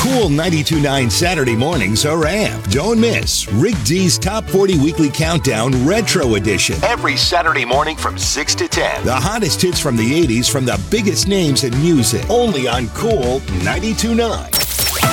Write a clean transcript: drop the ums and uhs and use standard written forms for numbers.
Cool 92.9 Saturday mornings are amped. Don't miss Rick D's Top 40 Weekly Countdown Retro Edition. Every Saturday morning from 6 to 10. The hottest hits from the 80s from the biggest names in music. Only on Cool 92.9.